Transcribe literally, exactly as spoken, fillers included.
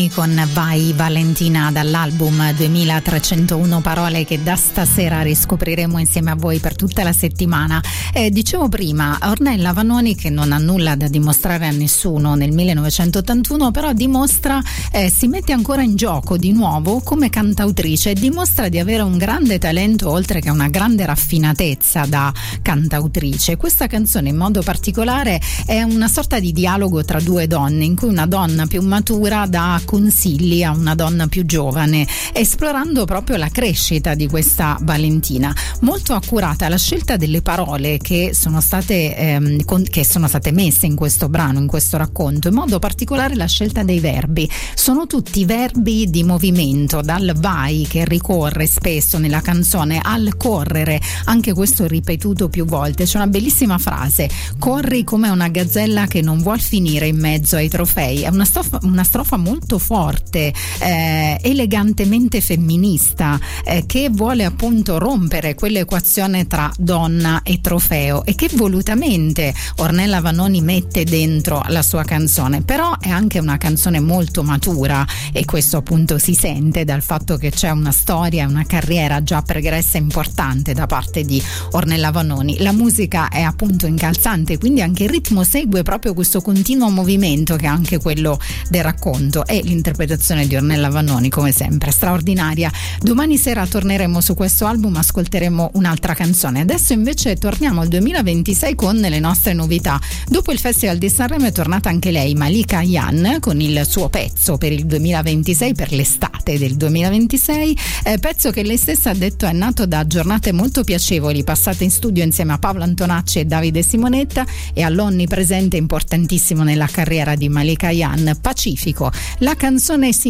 Vanoni con Vai Valentina dall'album duemilatrecentouno parole, che da stasera riscopriremo insieme a voi per tutta la settimana. Eh, dicevo prima, Ornella Vanoni, che non ha nulla da dimostrare a nessuno nel millenovecentottantuno, però dimostra, eh, si mette ancora in gioco di nuovo come cantautrice e dimostra di avere un grande talento oltre che una grande raffinatezza da cantautrice. Questa canzone in modo particolare è una sorta di dialogo tra due donne, in cui una donna più matura dà consigli a una donna più giovane, esplorando proprio la crescita di questa Valentina. Molto accurata la scelta delle parole che sono state ehm, con, che sono state messe in questo brano, in questo racconto, in modo particolare la scelta dei verbi. Sono tutti verbi di movimento, dal vai, che ricorre spesso nella canzone, al correre, anche questo ripetuto più volte. C'è una bellissima frase: corri come una gazzella che non vuol finire in mezzo ai trofei. È una strofa, una strofa molto forte, eh, elegantemente femminista, eh, che vuole appunto rompere quell'equazione tra donna e trofeo, e che volutamente Ornella Vanoni mette dentro la sua canzone. Però è anche una canzone molto matura, e questo appunto si sente dal fatto che c'è una storia, una carriera già pregressa importante da parte di Ornella Vanoni. La musica è appunto incalzante, quindi anche il ritmo segue proprio questo continuo movimento che è anche quello del racconto, e l'interpretazione di Ornella Vanoni come sempre straordinaria. Domani sera torneremo su questo album, ascolteremo un'altra canzone. Adesso invece torniamo al duemilaventisei con le nostre novità. Dopo il Festival di Sanremo è tornata anche lei, Malika Ayane, con il suo pezzo per il duemilaventisei, per l'estate del duemilaventisei, eh, pezzo che lei stessa ha detto è nato da giornate molto piacevoli passate in studio insieme a Paolo Antonacci e Davide Simonetta, e all'onnipresente importantissimo nella carriera di Malika Ayane, Pacifico. La canzone si